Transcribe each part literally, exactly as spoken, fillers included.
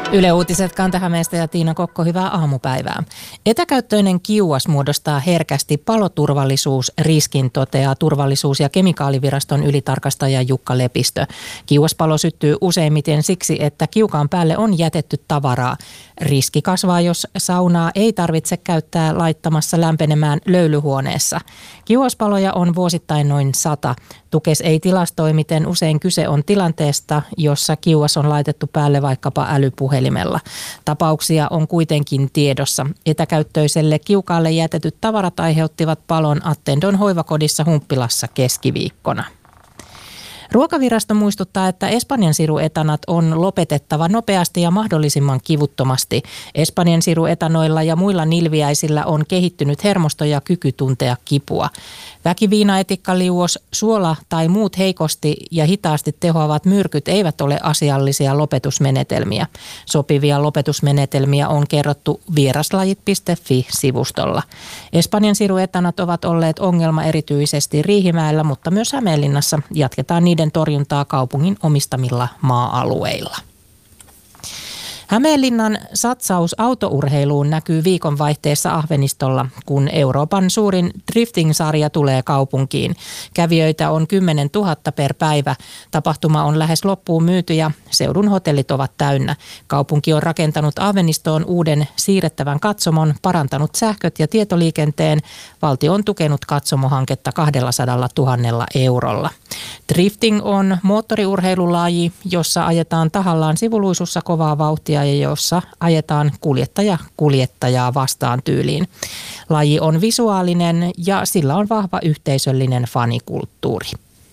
Yle Uutiset Kanta-Hämeestä ja Tiina Kokko, hyvää aamupäivää. Etäkäyttöinen kiuas muodostaa herkästi paloturvallisuusriskin, toteaa Turvallisuus- ja kemikaaliviraston ylitarkastaja Jukka Lepistö. Kiuaspalo syttyy useimmiten siksi, että kiukaan päälle on jätetty tavaraa. Riski kasvaa, jos saunaa ei tarvitse käyttää laittamassa lämpenemään löylyhuoneessa. Kiuaspaloja on vuosittain noin sata. Tukes ei tilastoi, miten usein kyse on tilanteesta, jossa kiuas on laitettu päälle vaikkapa älypuhelimella. Tapauksia on kuitenkin tiedossa. Etäkäyttöiselle kiukaalle jätetyt tavarat aiheuttivat palon Attendon hoivakodissa Humppilassa keskiviikkona. Ruokavirasto muistuttaa, että espanjansiruetanat on lopetettava nopeasti ja mahdollisimman kivuttomasti. Espanjansiruetanoilla ja muilla nilviäisillä on kehittynyt hermosto ja kyky tuntea kipua. Väkiviina, etikkaliuos, suola tai muut heikosti ja hitaasti tehoavat myrkyt eivät ole asiallisia lopetusmenetelmiä. Sopivia lopetusmenetelmiä on kerrottu vieraslajit piste fi-sivustolla. Espanjansiruetanat ovat olleet ongelma erityisesti Riihimäellä, mutta myös Hämeenlinnassa jatketaan niiden torjuntaa kaupungin omistamilla maa-alueilla. Hämeenlinnan satsaus autourheiluun näkyy viikonvaihteessa Ahvenistolla, kun Euroopan suurin drifting-sarja tulee kaupunkiin. Kävijöitä on kymmenen tuhatta per päivä. Tapahtuma on lähes loppuun myyty ja seudun hotellit ovat täynnä. Kaupunki on rakentanut Ahvenistoon uuden siirrettävän katsomon, parantanut sähköt ja tietoliikenteen. Valtio on tukenut katsomohanketta kaksisataatuhatta eurolla. Drifting on moottoriurheilulaji, jossa ajetaan tahallaan sivuluisussa kovaa vauhtia ja jossa ajetaan kuljettaja kuljettajaa vastaan tyyliin. Laji on visuaalinen ja sillä on vahva yhteisöllinen fanikulttuuri.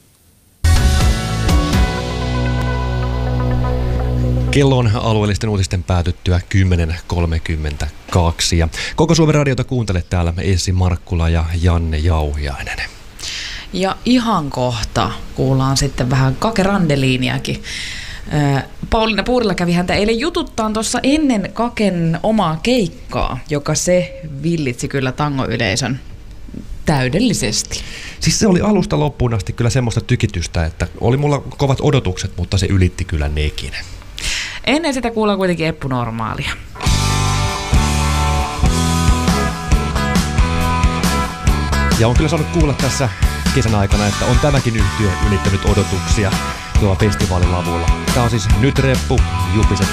Kello on alueellisten uutisten päätyttyä kymmenen kolmekymmentäkaksi ja koko Suomen radiota kuuntelet täällä Essi Markkula ja Janne Jauhiainen. Ja ihan kohta kuullaan sitten vähän Kake Randeliiniakin. Pauliina Puurila kävi häntä eilen jututtaan tuossa ennen Kaken omaa keikkaa, joka se villitsi kyllä tangoyleisön täydellisesti. Siis se oli alusta loppuun asti kyllä semmoista tykitystä, että oli mulla kovat odotukset, mutta se ylitti kyllä nekin. Ennen sitä kuullaan kuitenkin Eppu Normaalia. Ja on kyllä saanut kuulla tässä kesän aikana, että on tämäkin yhtyö ylittänyt odotuksia tuolla festivaalilavulla. Tämä on siis Nyt Reppu, Jupiset